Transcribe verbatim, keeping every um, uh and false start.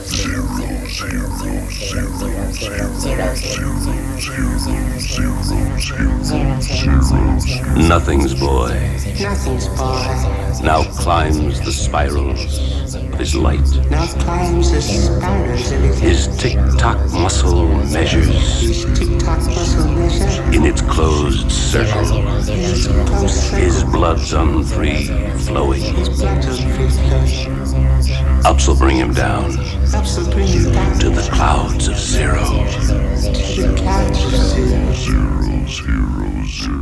Nothing's boy Nothing's boy now climbs the spirals of his light. now climbs the spirals of his His tick-tock muscle measures His tick-tock muscle measure in its closed circle. His close circle. His blood's on three flowing. His blood's on free flowing. Ups will bring him down Ups will bring him down to the clouds of zero. to the clouds of zero. Zero, zero, zero.